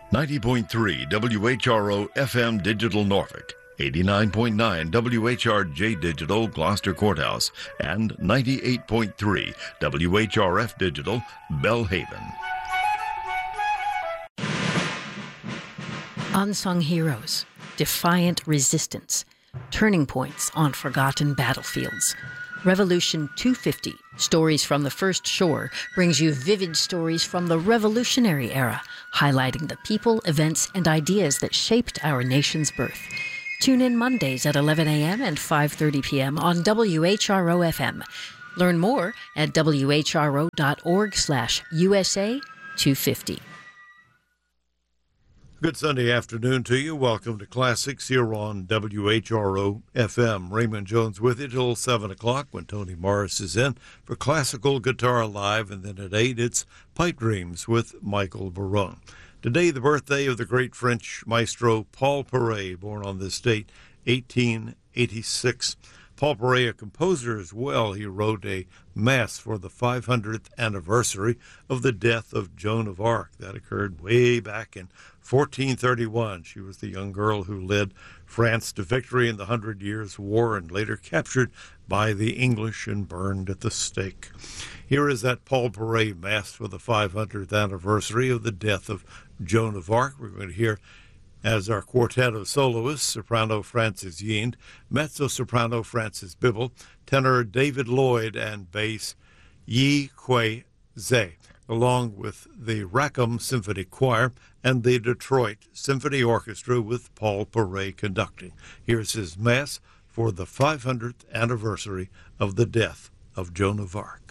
90.3 WHRO FM Digital Norfolk, 89.9 WHRJ Digital Gloucester Courthouse, and 98.3 WHRF Digital Belhaven. Unsung heroes, defiant resistance, turning points on forgotten battlefields. Revolution 250, Stories from the First Shore, brings you vivid stories from the Revolutionary era, highlighting the people, events, and ideas that shaped our nation's birth. Tune in Mondays at 11 a.m. and 5:30 p.m. on WHRO FM. Learn more at whro.org/USA 250. Good Sunday afternoon to you. Welcome to Classics here on WHRO FM. Raymond Jones with you till 7 o'clock when Tony Morris is in for Classical Guitar Live. And then at 8, it's Pipe Dreams with Michael Barone. Today, the birthday of the great French maestro Paul Paret, born on this date, 1886. Paul Paret, a composer as well, he wrote a mass for the 500th anniversary of the death of Joan of Arc. That occurred way back in 1431. She was the young girl who led France to victory in the 100 Years' War and later captured by the English and burned at the stake. Here is that Paul Paret Mass for the 500th anniversary of the death of Joan of Arc. We're going to hear as our quartet of soloists, soprano Frances Yiend, mezzo-soprano Frances Bibble, tenor David Lloyd, and bass Yi Kwei Zhe, along with the Rackham Symphony Choir and the Detroit Symphony Orchestra with Paul Paret conducting. Here's his Mass for the 500th anniversary of the death of Joan of Arc.